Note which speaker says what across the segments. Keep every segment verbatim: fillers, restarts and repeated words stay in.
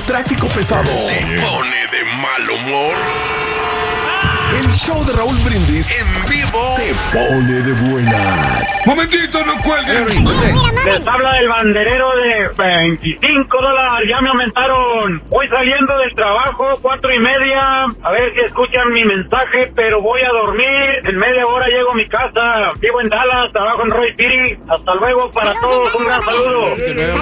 Speaker 1: tráfico pesado
Speaker 2: se pone de mal humor.
Speaker 1: El show de Raúl Brindis
Speaker 2: en vivo
Speaker 1: te pone de buenas.
Speaker 3: Momentito, no cuelguen.
Speaker 4: Les habla del banderero de veinticinco dólares. Ya me aumentaron. Voy saliendo del trabajo, cuatro y media. A ver si escuchan mi mensaje, pero voy a dormir. En media hora llego a mi casa. Vivo en Dallas, trabajo en Roy City. Hasta luego para todos. Un gran saludo.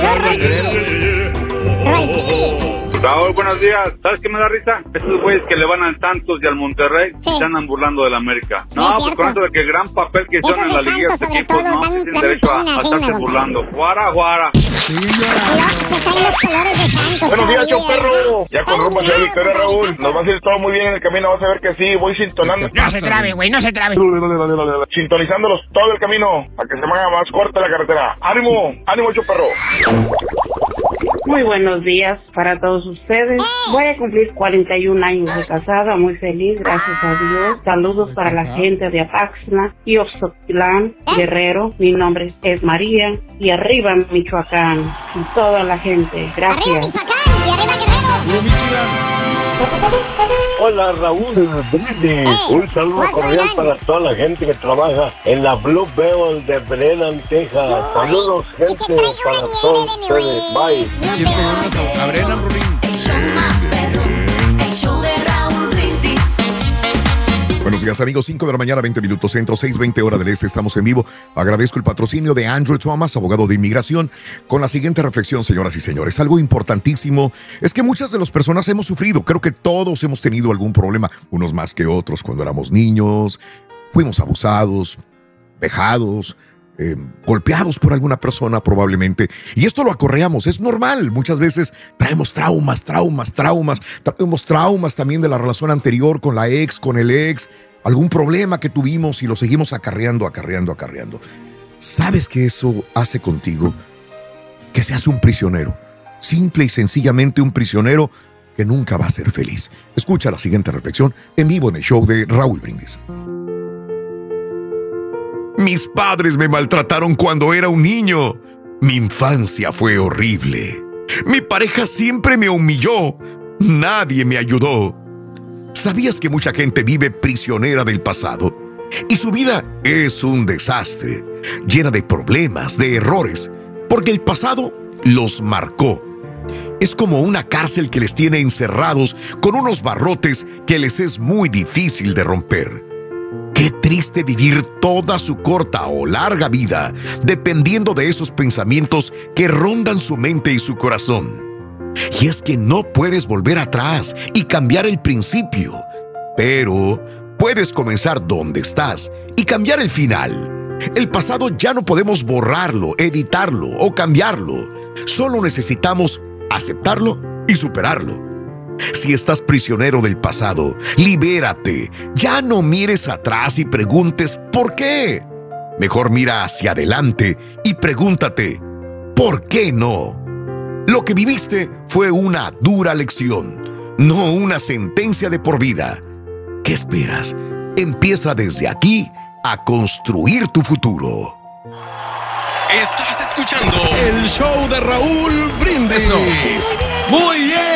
Speaker 5: Roy City.
Speaker 6: Raúl, buenos días. ¿Sabes qué me da risa? Esos güeyes que le van al Santos y al Monterrey
Speaker 5: Sí.
Speaker 6: se andan burlando del América.
Speaker 5: Sí,
Speaker 6: No,
Speaker 5: es
Speaker 6: pues
Speaker 5: cierto.
Speaker 6: con eso de que gran papel que hicieron
Speaker 5: Esos
Speaker 6: en la
Speaker 5: de
Speaker 6: liguilla
Speaker 5: Santos,
Speaker 6: este
Speaker 5: sobre
Speaker 6: equipo,
Speaker 5: todo,
Speaker 6: ¿no?
Speaker 5: dan-
Speaker 6: Tienen
Speaker 5: dan
Speaker 6: derecho a,
Speaker 5: pena
Speaker 6: a
Speaker 5: ajena,
Speaker 6: estarse
Speaker 5: compadre.
Speaker 6: burlando. Guara, guara.
Speaker 5: Y luego se traen los colores de Santos.
Speaker 7: Buenos días,
Speaker 5: todavía.
Speaker 7: Choperro. Ya con
Speaker 5: Ay,
Speaker 7: rumbo hacia la
Speaker 5: cuidado,
Speaker 7: victoria,
Speaker 5: compadre,
Speaker 7: Raúl.
Speaker 5: Santos.
Speaker 7: Nos va a ir todo muy bien en el camino. Vas a ver que sí. Voy sintonando.
Speaker 8: No se trabe, güey, no se trabe.
Speaker 7: Sintonizándolos todo el camino para que se me haga más corta la carretera. ¡Ánimo! ¡Ánimo, Choperro!
Speaker 9: Muy buenos días para todos ustedes. Voy a cumplir cuarenta y un años de casada, muy feliz, gracias a Dios. Saludos para la gente de Apaxna y Oxotlán, Guerrero. Mi nombre es María y arriba Michoacán y toda la gente.
Speaker 5: Arriba
Speaker 9: Gracias.
Speaker 5: Michoacán y arriba Guerrero.
Speaker 10: Hola Raúl Brindis, un saludo
Speaker 5: Pues,
Speaker 10: cordial
Speaker 5: oigan.
Speaker 10: para toda la gente que trabaja en la Blue Bell de Brenham, Texas. Saludos
Speaker 5: Que se
Speaker 10: gente
Speaker 5: traiga
Speaker 10: para
Speaker 5: una
Speaker 10: todos
Speaker 5: nieve de
Speaker 10: ustedes.
Speaker 5: Newell.
Speaker 10: Bye.
Speaker 3: ¿Quién conoce a Brenham, Rolín?
Speaker 11: El show más perrón, el show de Raúl Brindis.
Speaker 2: Buenos días, amigos. cinco de la mañana, veinte minutos centro, seis veinte hora del este. Estamos en vivo. Agradezco el patrocinio de Andrew Thomas, abogado de inmigración, con la siguiente reflexión, señoras y señores. Algo importantísimo es que muchas de las personas hemos sufrido. Creo que todos hemos tenido algún problema, unos más que otros, cuando éramos niños. Fuimos abusados, vejados, eh, golpeados por alguna persona probablemente. Y esto lo acorreamos, es normal. Muchas veces traemos traumas, traumas, traumas. Traemos traumas también de la relación anterior con la ex, con el ex. Algún problema que tuvimos y lo seguimos acarreando, acarreando, acarreando. ¿Sabes qué eso hace contigo? Que seas un prisionero. Simple y sencillamente un prisionero que nunca va a ser feliz. Escucha la siguiente reflexión en vivo en el show de Raúl Brindis. Mis padres me maltrataron cuando era un niño. Mi infancia fue horrible. Mi pareja siempre me humilló. Nadie me ayudó. ¿Sabías que mucha gente vive prisionera del pasado? Y su vida es un desastre, llena de problemas, de errores, porque el pasado los marcó. Es como una cárcel que les tiene encerrados con unos barrotes que les es muy difícil de romper. Qué triste vivir toda su corta o larga vida dependiendo de esos pensamientos que rondan su mente y su corazón. Y es que no puedes volver atrás y cambiar el principio, pero puedes comenzar donde estás y cambiar el final. El pasado ya no podemos borrarlo, evitarlo o cambiarlo. Solo necesitamos aceptarlo y superarlo. Si estás prisionero del pasado, libérate. Ya no mires atrás y preguntes ¿por qué? Mejor mira hacia adelante y pregúntate ¿por qué no? Lo que viviste fue una dura lección, no una sentencia de por vida. ¿Qué esperas? Empieza desde aquí a construir tu futuro. Estás escuchando
Speaker 1: El show de Raúl Brindis.
Speaker 3: Muy bien.